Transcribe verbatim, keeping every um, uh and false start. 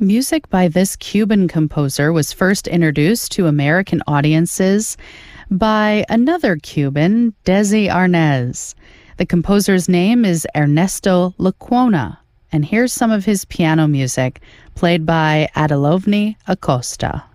music by this Cuban composer was first introduced to American audiences by another Cuban, Desi Arnaz. The composer's name is Ernesto Lecuona, and here's some of his piano music played by Adelovny Acosta.